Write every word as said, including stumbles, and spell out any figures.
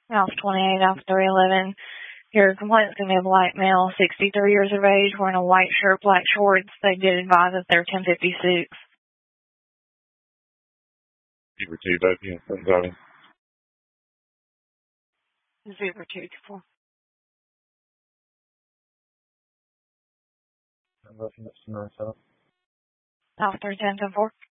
Alpha twenty-eight, Alpha three eleven. Your complaint's going to be a black male, sixty-three years of age, wearing a white shirt, black shorts. They did advise us they're ten fifty-six. Zebra two, both units, driving. Zebra two four. Alpha three ten ten four.